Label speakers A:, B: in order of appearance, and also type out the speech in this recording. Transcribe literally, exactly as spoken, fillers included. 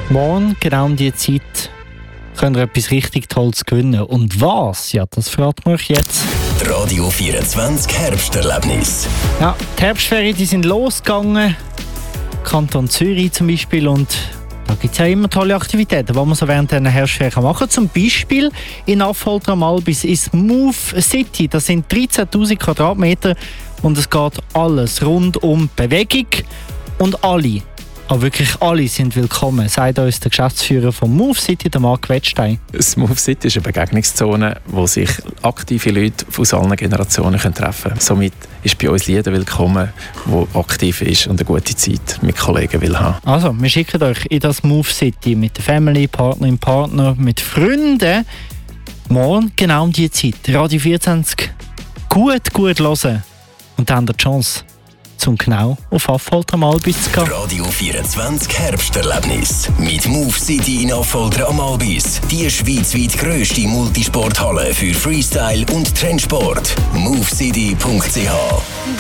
A: Morgen, genau um diese Zeit, könnt ihr etwas richtig Tolles gewinnen. Und was? Ja, das verraten wir euch jetzt.
B: Radio vierundzwanzig Herbsterlebnis.
A: Ja, die Herbstferien die sind losgegangen. Kanton Zürich zum Beispiel. Und da gibt es ja immer tolle Aktivitäten, die man so während dieser Herbstferien machen kann. Zum Beispiel in Affolter am Albis ist Move City. Das sind dreizehntausend Quadratmeter und es geht alles rund um Bewegung. Und alle, aber wirklich alle sind willkommen, sagt uns der Geschäftsführer von Move City, der Marc Wettstein.
C: Das Move City ist eine Begegnungszone, wo sich aktive Leute aus allen Generationen treffen können. Somit ist bei uns jeder willkommen, der aktiv ist und eine gute Zeit mit Kollegen will haben.
A: Also, wir schicken euch in das Move City mit der Family, Partnerin, Partner, mit Freunden. Morgen genau um diese Zeit. Radio vierundzwanzig gut, gut hören. Und dann habt ihr die Chance, zum genau auf Affolter am Albis zu gehen.
B: Radio vierundzwanzig Herbsterlebnis. Mit Move City in Affolter am Albis. Die schweizweit grösste Multisporthalle für Freestyle und Trendsport. movecity punkt c h